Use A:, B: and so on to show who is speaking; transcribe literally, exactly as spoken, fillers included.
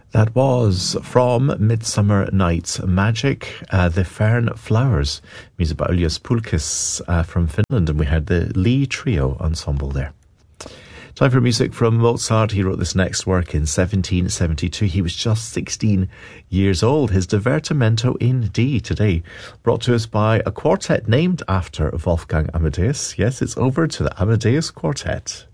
A: That was from Midsummer Night's Magic, uh, the Fern Flowers, music by Ulius Pulkis uh, from Finland, and we had the Lee Trio Ensemble there. Time for music from Mozart. He wrote this next work in seventeen seventy-two. He was just sixteen years old. His Divertimento in D today, brought to us by a quartet named after Wolfgang Amadeus. Yes, it's over to the Amadeus Quartet.